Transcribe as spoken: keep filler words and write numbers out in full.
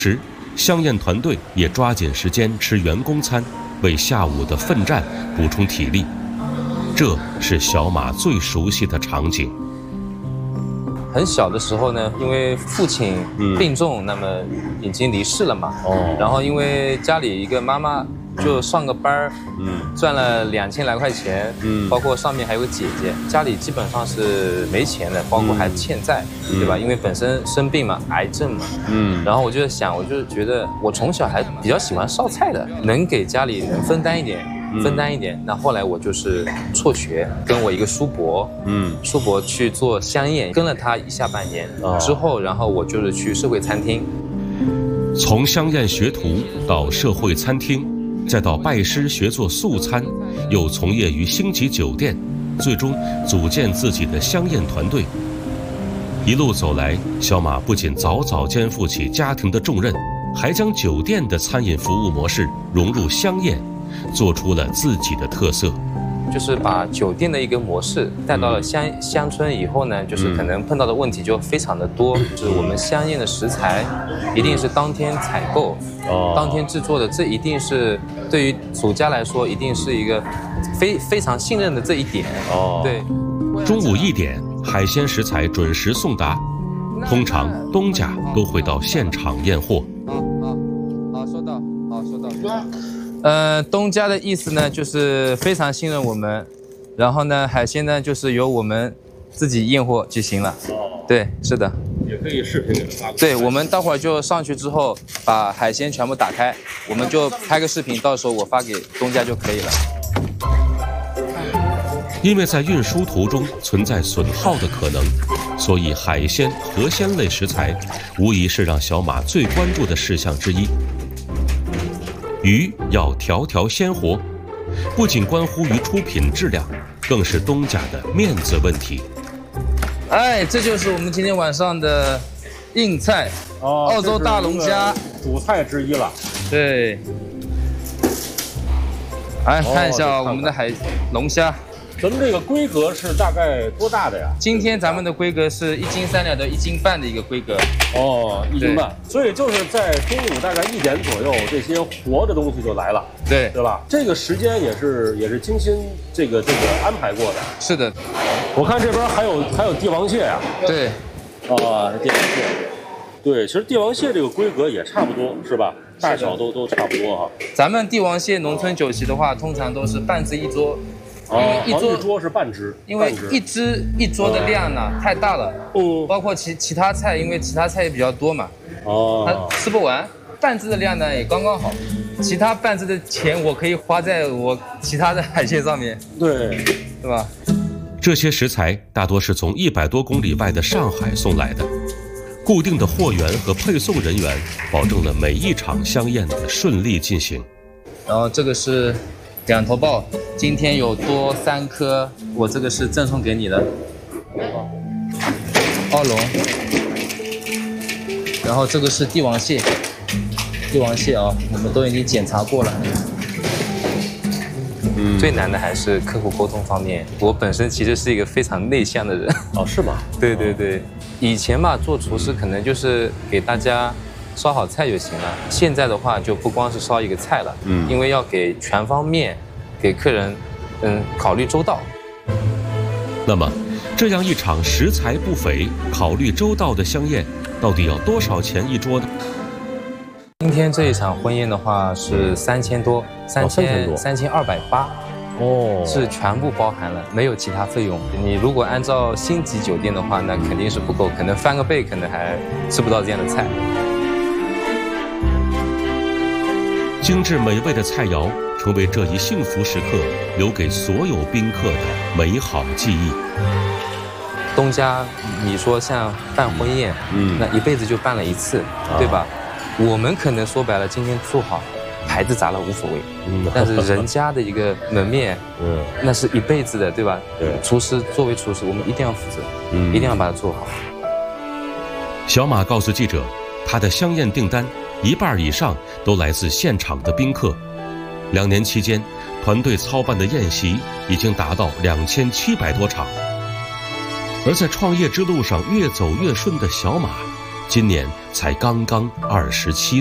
时，香宴团队也抓紧时间吃员工餐，为下午的奋战补充体力。这是小马最熟悉的场景。 很小的时候呢，因为父亲病重，嗯、那么已经离世了嘛。哦。然后因为家里一个妈妈就上个班儿，嗯，赚了两千来块钱，嗯，包括上面还有个姐姐，家里基本上是没钱的，包括还欠债，嗯、对吧？因为本身生病嘛，癌症嘛，嗯。然后我就想，我就觉得我从小还比较喜欢烧菜的，能给家里能分担一点。分担一点，那后来我就是辍学，跟我一个叔伯，嗯，叔伯去做香宴，跟了他一下半年、哦、之后，然后我就是去社会餐厅， 从香宴学徒到社会餐厅，再到拜师学做素餐，又从业于星级酒店，最终组建自己的香宴团队。一路走来，小马不仅早早肩负起家庭的重任，还将酒店的餐饮服务模式融入香宴。做出了自己的特色， 就是把酒店的一个模式带到了乡乡村以后呢，就是可能碰到的问题就非常的多。就是我们香宴的食材一定是当天采购，哦，当天制作的，这一定是对于主家来说，一定是一个非非常信任的这一点。哦，对。 中午一点，海鲜食材准时送达，通常东家都会到现场验货。 好好好，收到，好收到。呃，东家的意思呢，就是非常信任我们，然后呢，海鲜呢就是由我们自己验货就行了。哦，对，是的。 也可以视频给他发。 对，我们待会儿就上去之后，把海鲜全部打开，我们就拍个视频，到时候我发给东家就可以了。 因为在运输途中存在损耗的可能，所以海鲜、河鲜类食材无疑是让小马最关注的事项之一。鱼要条条鲜活，不仅关乎于出品质量，更是东家的面子问题。 哎，这就是我们今天晚上的硬菜，哦，澳洲大龙虾， 主菜之一了。 对，来看一下我们的海龙虾。 咱们这个规格是大概多大的呀？ 今天咱们的规格是一斤三两到一斤半的一个规格。 哦，一斤半。所以就是在中午大概一点左右，这些活的东西就来了。 对， 对吧？这个时间也是也是精心这个这个安排过的。 是的。 我看这边还有还有帝王蟹呀。 对。 啊，帝王蟹。对，其实帝王蟹这个规格也差不多，是吧？大小都都差不多哈。 咱们帝王蟹农村酒席的话，通常都是半只一桌。 因为一桌一桌是半只， 因为一只一桌的量呢、哦、太大了，哦，包括其其他菜，因为其他菜也比较多嘛，哦，它吃不完，半只的量呢也刚刚好，其他半只的钱我可以花在我其他的海鲜上面， 对， 是吧？ 这些食材大多是从一百多公里外的上海送来的，固定的货源和配送人员保证了每一场香宴的顺利进行。 然后这个是两头鲍，今天有多三颗，我这个是赠送给你的。澳龙，然后这个是帝王蟹，帝王蟹啊，我们都已经检查过了。嗯，最难的还是客户沟通方面。我本身其实是一个非常内向的人。 哦，是吗？ 对对对，以前嘛做厨师可能就是给大家烧好菜就行了，现在的话就不光是烧一个菜了，嗯，因为要给全方面给客人，嗯，考虑周到。 那么，这样一场食材不菲、考虑周到的香宴，到底要多少钱一桌呢？ 今天这一场婚宴的话是三千多，三千多，三千二百八，哦，是全部包含了，没有其他费用。你如果按照星级酒店的话，那肯定是不够，可能翻个倍，可能还吃不到这样的菜。 精致美味的菜肴成为这一幸福时刻留给所有宾客的美好记忆。 东家，你说像办婚宴，嗯，那一辈子就办了一次，啊、对吧？我们可能说白了，今天做好，牌子砸了无所谓，嗯，但是人家的一个门面，嗯，那是一辈子的，对吧？对，厨师作为厨师，我们一定要负责，嗯，一定要把它做好。 小马告诉记者，他的香宴订单一半以上都来自现场的宾客。两年期间，团队操办的宴席已经达到两千七百多场。而在创业之路上越走越顺的小马， 今年才刚刚二十七。